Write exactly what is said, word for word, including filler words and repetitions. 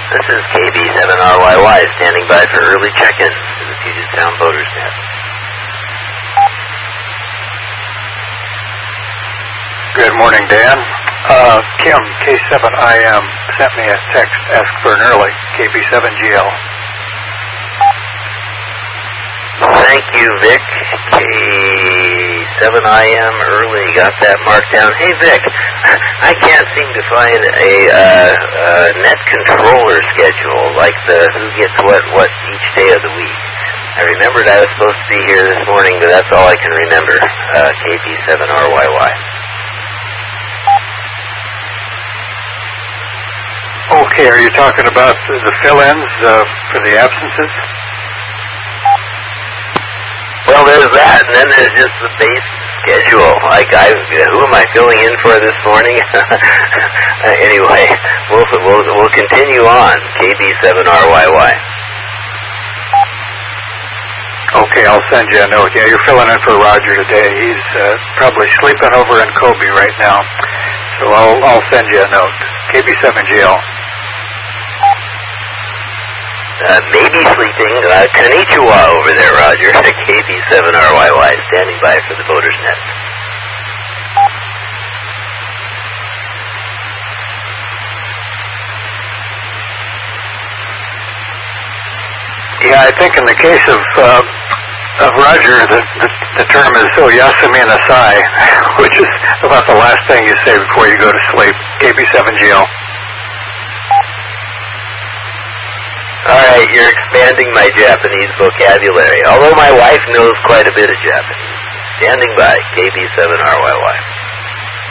This is K B seven R Y Y standing by for early check-in to the Puget Sound Voters Net. Good morning, Dan. Uh, Kim, K seven I M, sent me a text, asked for an early, K B seven G L. Thank you, Vic. K seven I M early, got that marked down. Hey, Vic, I can't seem to find a uh, uh, net controller schedule, like the who gets what, what each day of the week. I remembered I was supposed to be here this morning, but that's all I can remember. Uh, K B seven R Y Y. Okay, are you talking about the, the fill-ins uh, for the absences? Well, there's that, and then there's just the base schedule. Like, I, who am I filling in for this morning? uh, anyway, we'll, we'll we'll continue on. K B seven R Y Y. Okay, I'll send you a note. Yeah, you're filling in for Roger today. He's uh, probably sleeping over in Kobe right now, so I'll I'll send you a note. K B seven G L. Uh, maybe sleeping. Uh, konnichiwa over there, Roger. K B seven R Y Y standing by for the Voters Net. Yeah, I think in the case of uh, of Roger, the, the the term is oyasumi nasai, which is about the last thing you say before you go to sleep. K B seven G L. All right, you're expanding my Japanese vocabulary, although my wife knows quite a bit of Japanese. Standing by, K B seven R Y Y.